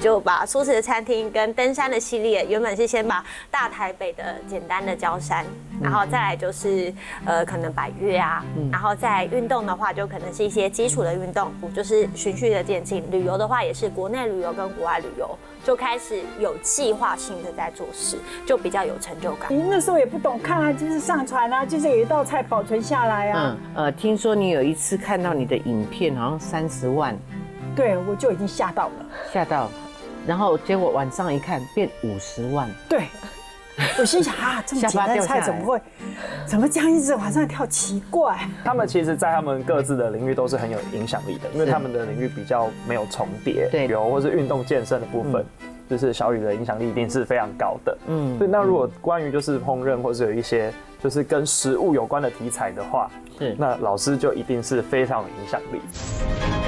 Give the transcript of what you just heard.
就把素食的餐厅跟登山的系列，原本是先把大台北的简单的郊山，然后再来就是可能百岳啊，然后再运动的话就可能是一些基础的运动，就是循序的渐进。旅游的话也是国内旅游跟国外旅游，就开始有计划性的在做事，就比较有成就感。 你那时候也不懂看啊，就是上传啊，就是有一道菜保存下来啊。 听说你有一次看到你的影片好像30万， 对，我就已经吓到了。 吓到，然后结果晚上一看变50万。 对，我心想啊，这么简单的菜怎么这样一直往上跳？奇怪。 他们其实，在他们各自的领域都是很有影响力的，因为他们的领域比较没有重叠， 对， 有或是运动健身的部分。就是小雨的影响力一定是非常高的，对。那如果关于就是烹饪或是有一些就是跟食物有关的题材的话，那老师就一定是非常有影响力。